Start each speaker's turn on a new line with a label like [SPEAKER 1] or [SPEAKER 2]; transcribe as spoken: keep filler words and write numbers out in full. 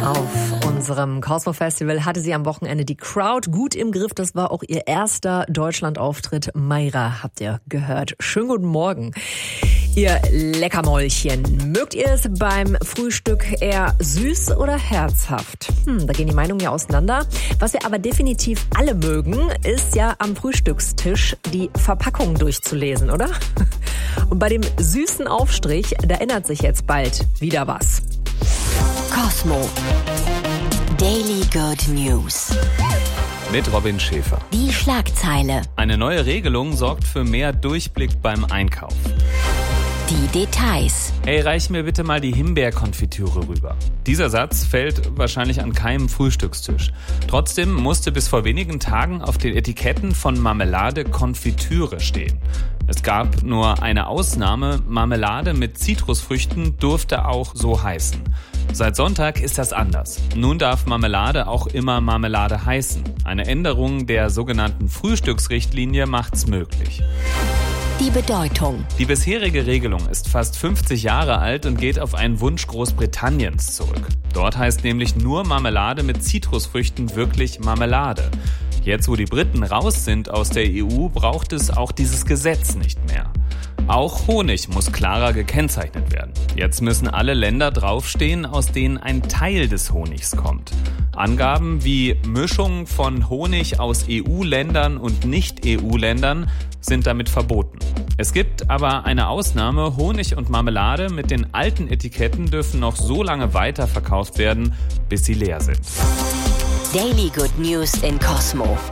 [SPEAKER 1] Auf unserem Cosmo Festival hatte sie am Wochenende die Crowd gut im Griff. Das war auch ihr erster Deutschlandauftritt. Mayra habt ihr gehört. Schönen guten Morgen. Ihr Leckermäulchen, mögt ihr es beim Frühstück eher süß oder herzhaft? Hm, da gehen die Meinungen ja auseinander. Was wir aber definitiv alle mögen, ist ja am Frühstückstisch die Verpackung durchzulesen, oder? Und bei dem süßen Aufstrich, da ändert sich jetzt bald wieder was.
[SPEAKER 2] Cosmo Daily Good News.
[SPEAKER 3] Mit Robin Schäfer.
[SPEAKER 2] Die Schlagzeile.
[SPEAKER 3] Eine neue Regelung sorgt für mehr Durchblick beim Einkauf.
[SPEAKER 2] Die Details.
[SPEAKER 3] Hey, reich mir bitte mal die Himbeerkonfitüre rüber. Dieser Satz fällt wahrscheinlich an keinem Frühstückstisch. Trotzdem musste bis vor wenigen Tagen auf den Etiketten von Marmelade Konfitüre stehen. Es gab nur eine Ausnahme, Marmelade mit Zitrusfrüchten durfte auch so heißen. Seit Sonntag ist das anders. Nun darf Marmelade auch immer Marmelade heißen. Eine Änderung der sogenannten Frühstücksrichtlinie macht's möglich.
[SPEAKER 2] Die Bedeutung.
[SPEAKER 3] Die bisherige Regelung ist fast fünfzig Jahre alt und geht auf einen Wunsch Großbritanniens zurück. Dort heißt nämlich nur Marmelade mit Zitrusfrüchten wirklich Marmelade. Jetzt, wo die Briten raus sind aus der E U, braucht es auch dieses Gesetz nicht mehr. Auch Honig muss klarer gekennzeichnet werden. Jetzt müssen alle Länder draufstehen, aus denen ein Teil des Honigs kommt. Angaben wie Mischung von Honig aus E U-Ländern und Nicht-E U-Ländern sind damit verboten. Es gibt aber eine Ausnahme, Honig und Marmelade mit den alten Etiketten dürfen noch so lange weiterverkauft werden, bis sie leer sind.
[SPEAKER 2] Daily Good News in Cosmo.